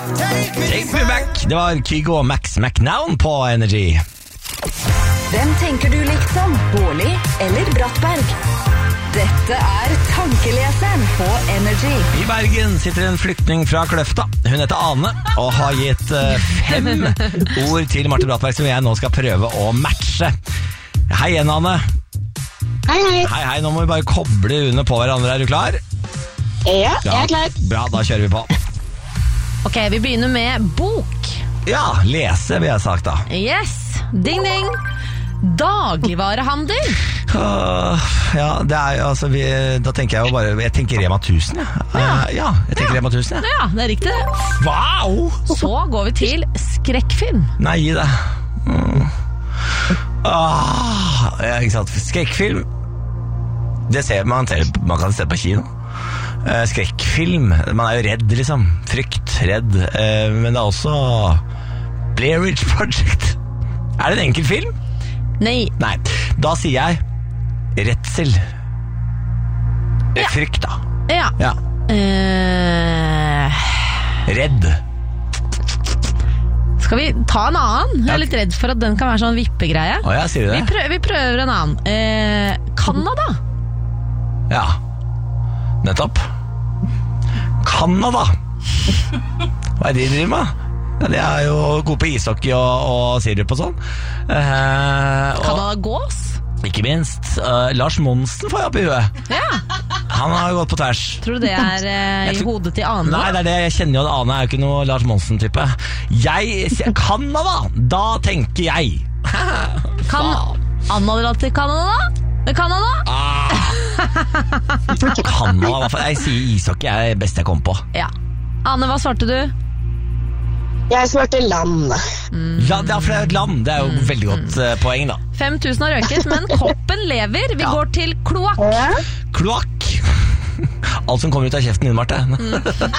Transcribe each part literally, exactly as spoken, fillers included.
Take me back. Det var Kygo og Max McNown på Energy. Hvem tenker du liksom? Bårli eller Brattberg? Dette er Tankeleseren på Energy. I Bergen sitter en flyktning fra Kløfta. Hun heter Ane og har gitt uh, fem ord til Marte Brattberg som jeg nå skal prøve å matche. Hei igjen, Ane. Hei, hei. Hei, hei. Nå må vi bare koble under på hverandre. Er du klar? Ja, jeg er klar. Bra, da kjører vi på. Ok, vi begynner med bok. Ja, lese vil jeg sagt da. Yes, ding ding. Dagligvarehandel. Uh, ja, det er jo altså vi, da tenker jeg jo bare Jeg tenker Rema tusen, ja. Uh, ja, jeg tenker ja. Rema tusen, ja. Ja, det er riktig det. Wow! Så går vi til skrekkfilm. Nei, gi det. Mm. Ah, ja, ikke sant. Skrekkfilm. Det ser man, man kan se på kino. Uh, skrekkfilm, man er jo redd liksom. Frykt, redd. uh, Men det er også Blair Witch Project. Er det en enkel film? Nei. Nei, da sier jeg redsel. Ja. Frykt da. Ja, ja. Uh... Redd. Skal vi ta en annen? Jeg er litt redd for at den kan være sånn vippegreie. Å ja, sier du det? Vi prøver, vi prøver en annen. uh, Canada. Ja, nettopp. Canada. Hva er det de driver med? Ja, de er jo gode på ishockey og, og sirup og sånn. uh, Canada gås. Ikke minst uh, Lars Monsen får jeg opp i huet. Ja. Han har jo gått på tvers. Tror du det er uh, i tror... hodet til Ane? Nei, det er det, jeg kjenner jo at Ane er jo ikke noe Lars Monsen-type. Jeg sier Canada. Da tenker jeg Kan Anna dra til Canada? Canada? ah. Canada, jeg sier ishockey er det beste jeg kom på. Ja. Ane, hva svarte du? Jeg svarte land. Mm. Ja, det er for det er et land. Det er jo mm. veldig godt uh, poeng da. fem tusen har røket, men koppen lever. Vi ja. går til kloakk. Ja. Kloakk. Alt som kommer ut av kjeften din, Marte. Mm.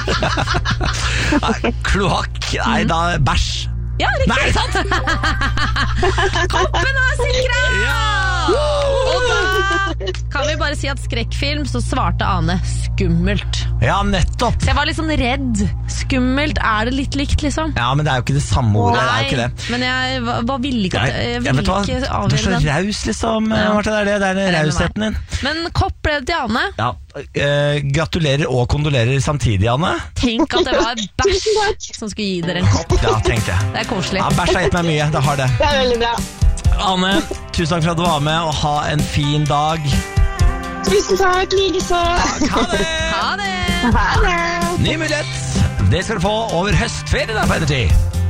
Kloakk. Nei, da bæsj. Ja, riktig. Nei, sant? Koppen er sikret! Ja! Og da kan vi bare si at skrekkfilm, så svarte Ane skummelt. Ja, nettopp. Så jeg var litt sånn redd. Skummelt, er det litt likt, liksom? Ja, men det er jo ikke det samme ordet. Nei, det er jo ikke det. Men jeg var, var villig ikke, jeg ville ikke avgjøre den. Du er så raus, liksom, ja. Marte. Det er det, det er den rausheten din. Men kopp ble det til Ane. Ja, uh, gratulerer og kondolerer samtidig, Ane. Tenk at det var bæsj som skulle gi dere en kopp. Ja, tenkte jeg. Det er koselig. Ja, bæsj har gitt meg mye, det har det. Det er veldig bra. Ane, tusen takk for at du var med, og ha en fin dag. Tusen takk, like så. Ha det. Ha det. Ha det. Ny mulighet. Det skal du få over høstferien der på Energy.